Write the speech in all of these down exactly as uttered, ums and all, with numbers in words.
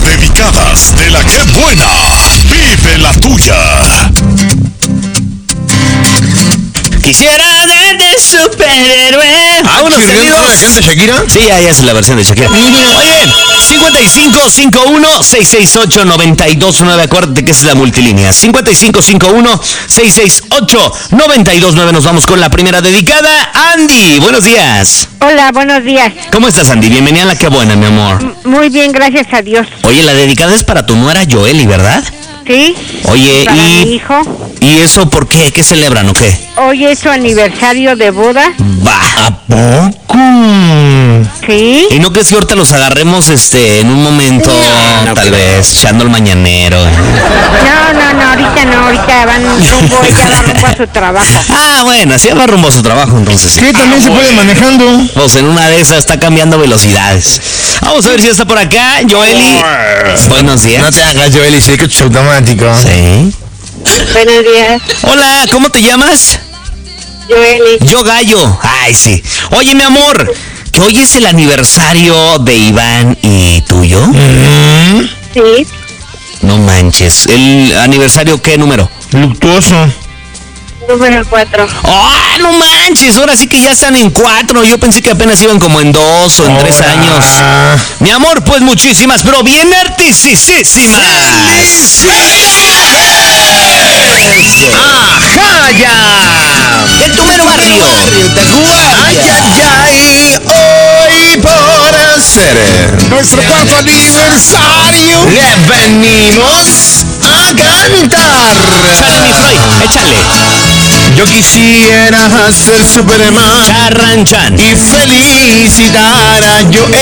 dedicadas de la que buena. Vive la tuya. Quisiera ser de superhéroe. ¿Vámonos, tenido? ¿La versión de Shakira? Sí, ya, ya es la versión de Shakira. Oye, cincuenta y cinco cincuenta y uno, seiscientos sesenta y ocho, noventa y dos nueve. Acuérdate que esa es la multilínea. cincuenta y cinco cincuenta y uno, seiscientos sesenta y ocho, noventa y dos nueve. Nos vamos con la primera dedicada. Andy, buenos días. Hola, buenos días. ¿Cómo estás, Andy? Bienvenida a La Que Buena, mi amor. M- muy bien, gracias a Dios. Oye, la dedicada es para tu nuera Joely, ¿verdad? ¿Sí? Oye, Para mi y... hijo. ¿Y eso por qué? ¿Qué celebran o qué? Hoy es su aniversario de boda. Va. ¿A poco? ¿Sí? ¿Y no que si ahorita los agarremos este en un momento, No, tal no. vez, echando el mañanero? No, no, no, ahorita no, ahorita van rumbo, ella va rumbo a su trabajo. Ah, bueno, así va rumbo a su trabajo, entonces sí. ¿Qué? También se puede manejando. Pues en una de esas está cambiando velocidades. Vamos a ver si está por acá, Joely. Buenos días. No te hagas, Joely, sí que es automático. Sí. Buenos días, Hola, ¿cómo te llamas? Joely. Yo Gallo. Ay, sí. Oye, mi amor, que hoy es el aniversario de Iván y tuyo. Mm, Sí, No manches. ¿El aniversario qué número? luctuoso. número cuatro. ¡Ah, no manches! Ahora sí que ya están en cuatro. Yo pensé que apenas iban como en dos o en tres Ahora. años. Mi amor, pues muchísimas, pero bien artisísimas. ¡Ajá, ya! ¡El tu mero barrio! Ay, ay, ay, hoy por hacer nuestro cuarto aniversario le venimos a cantar. Échale, mi Freud, échale. Yo quisiera ser Superman Charranchan. y felicitar a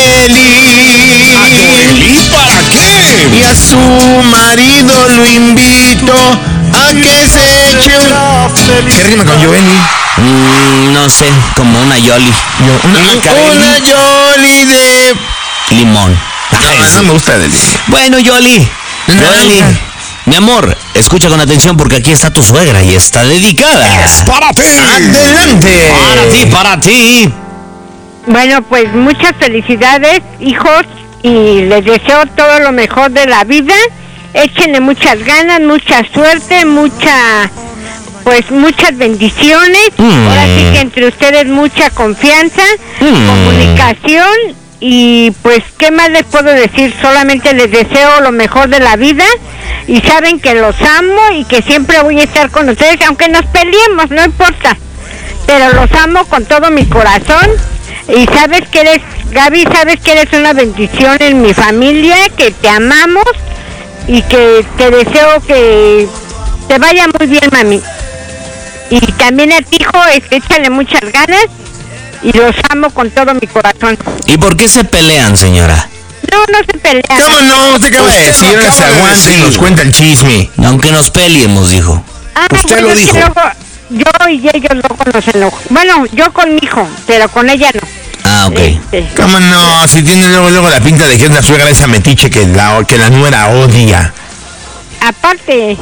Joely. ¿Y para qué? Y a su marido lo invito a que se eche un... ¿Qué rima con Joely? Mm, no sé, como una Yoli. Yo- Una, Una Carelli. una Joely de... Limón. Ay, No, sí. no me gusta del... Bueno, Yoli. Naranja. Yoli. Mi amor, escucha con atención porque aquí está tu suegra y está dedicada. Para ti. ¡Adelante! Para ti, para ti. Bueno, pues muchas felicidades, hijos, y les deseo todo lo mejor de la vida. Échenle muchas ganas, mucha suerte, mucha, pues muchas bendiciones. Mm. Ahora sí que entre ustedes mucha confianza, Mm. comunicación, y pues, ¿qué más les puedo decir? Solamente les deseo lo mejor de la vida, y saben que los amo y que siempre voy a estar con ustedes, aunque nos peleemos, no importa. Pero los amo con todo mi corazón. Y sabes que eres, Gaby, sabes que eres una bendición en mi familia, que te amamos y que te deseo que te vaya muy bien, mami. Y también a ti, hijo, este, échale muchas ganas y los amo con todo mi corazón. ¿Y por qué se pelean, señora? No, no se pelean. ¿Cómo no? Usted acaba de Usted lo decir, ahora acaba se de aguanta y decir. nos cuenta el chisme. Aunque nos peleemos, dijo. Ah, Usted bueno, lo es que dijo. luego yo y ellos luego nos enojamos. Bueno, yo con mi hijo, pero con ella no. Ah, ok. Este, ¿Cómo no? Si tiene luego, luego la pinta de que es la suegra esa metiche que la, que la nuera odia. aparte,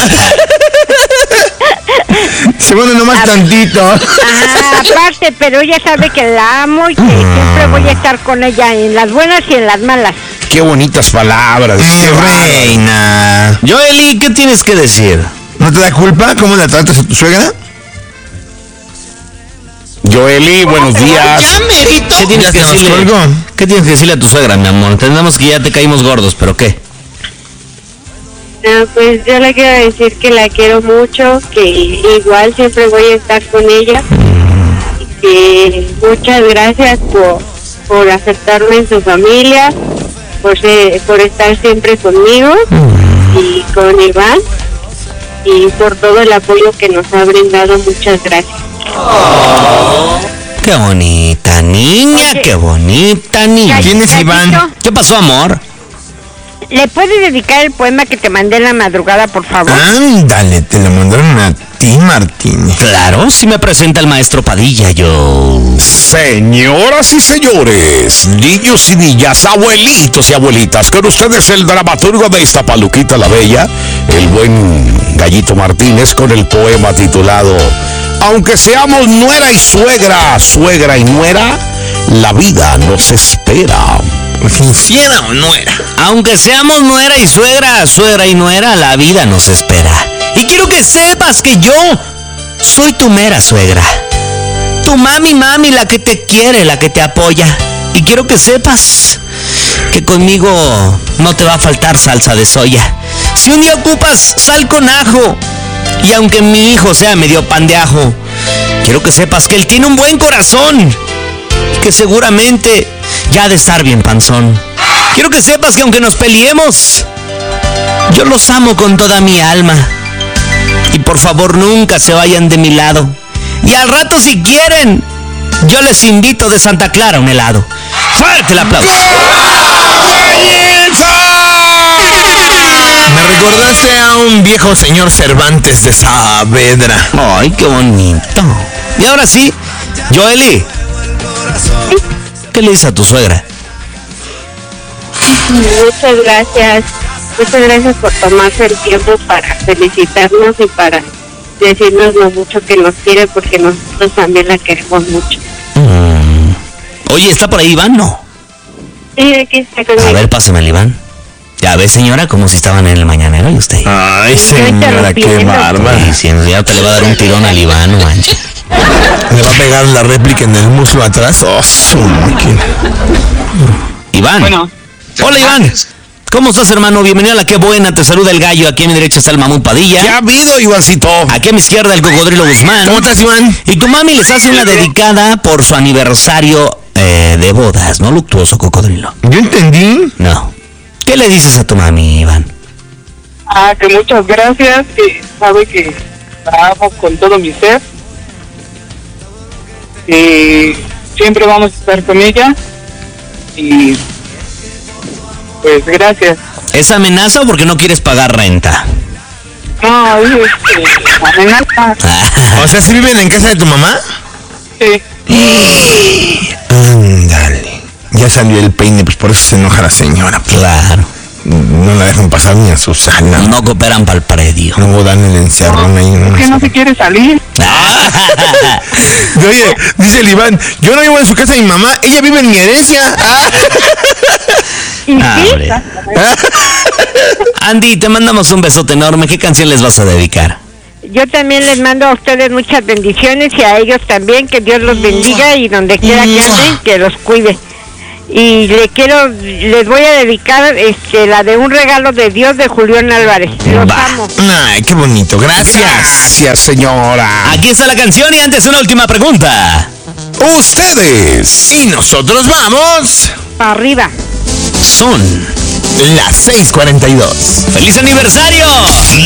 Se bueno nomás A- tantito. ajá, aparte, pero ella sabe que la amo y que siempre voy a estar con ella en las buenas y en las malas. Qué bonitas palabras. Mi Qué bárbaro. reina. Joely, ¿qué tienes que decir? ¿No te da culpa cómo la tratas a tu suegra? Joely, buenos días. ¿Qué tienes Ya que se nos decirle? colgó. ¿Qué tienes que decirle a tu suegra, mi amor? Entendemos que ya te caímos gordos, pero ¿qué? Ah, pues yo le quiero decir que la quiero mucho, que igual siempre voy a estar con ella, y que muchas gracias por, por aceptarme en su familia, por, ser- por estar siempre conmigo y con Iván, y por todo el apoyo que nos ha brindado. Muchas gracias. Qué bonita niña, Oye. qué bonita niña. ¿Quién es Iván? Gallito, ¿Qué pasó, amor? ¿le puedes dedicar el poema que te mandé en la madrugada, por favor? Ándale, te lo mandaron a ti, Martínez. Claro, si me presenta el maestro Padilla, yo... Señoras y señores, niños y niñas, abuelitos y abuelitas, con ustedes el dramaturgo de Iztapaluquita la Bella, el buen Gallito Martínez, con el poema titulado Aunque seamos nuera y suegra, suegra y nuera, la vida nos espera. ¿Sincera o no era? Aunque seamos nuera y suegra, suegra y nuera, la vida nos espera. Y quiero que sepas que yo soy tu mera suegra. Tu mami, mami, la que te quiere, la que te apoya. Y quiero que sepas que conmigo no te va a faltar salsa de soya. Si un día ocupas sal con ajo, y aunque mi hijo sea medio pan de ajo, quiero que sepas que él tiene un buen corazón, que seguramente ya ha de estar bien panzón. Quiero que sepas que aunque nos peleemos, yo los amo con toda mi alma. Y por favor nunca se vayan de mi lado. Y al rato si quieren, yo les invito de Santa Clara un helado. ¡Fuerte el aplauso! Me recordaste a un viejo señor Cervantes de Saavedra. ¡Ay, qué bonito! Y ahora sí, Joely, ¿qué le dices a tu suegra? Muchas gracias. Muchas gracias por tomarse el tiempo para felicitarnos y para decirnos lo mucho que nos quiere, porque nosotros también la queremos mucho. Mm. Oye, ¿está por ahí Iván? No. Sí, aquí está conmigo. A ver, pásame el Iván. Ya ves, señora, como si estaban en el mañanero y usted. Ay, señora, qué bárbara. Sí, sí, ya te le va a dar un tirón al Iván, no manches. Me va a pegar la réplica en el muslo atrás. Oh, su máquina. Iván. Bueno. Hola, Iván. ¿Cómo estás, hermano? Bienvenido a La Qué Buena. Te saluda el gallo. Aquí a mi derecha está el Mamut Padilla. ¿Qué ha habido, Ivancito? Aquí a mi izquierda el Cocodrilo Guzmán. ¿Cómo estás, Iván? Y tu mami les hace una dedicada por su aniversario eh, de bodas, ¿no? Luctuoso, Cocodrilo. Yo entendí. No. ¿Qué le dices a tu mami, Iván? Ah, que muchas gracias, que sabe que la amo con todo mi ser. Y siempre vamos a estar con ella. Y pues gracias. ¿Es amenaza o porque no quieres pagar renta? No, es este, amenaza. O sea, ¿sí viven en casa de tu mamá? Sí. Ándale. Ya salió el peine, pues por eso se enoja la señora. Pues, Claro. no la dejan pasar ni a Susana. No cooperan para el predio. Luego dan el encerrón ahí. ¿Por qué no se quiere salir? Oye, dice el Iván, yo no vivo en su casa de mi mamá, ella vive en mi herencia. Ah. Y Ah, sí, hombre. Andy, te mandamos un besote enorme. ¿Qué canción les vas a dedicar? yo también les mando a ustedes muchas bendiciones y a ellos también, que Dios los bendiga y donde quiera que anden, que los cuide. Y le quiero, les voy a dedicar este, la de Un Regalo de Dios de Julián Álvarez. Los Va. amo. Ay, qué bonito, gracias. Gracias, señora. Aquí está la canción y antes una última pregunta. Ustedes. Y nosotros vamos. Para arriba. Son. Las seis cuarenta y dos. ¡Feliz aniversario!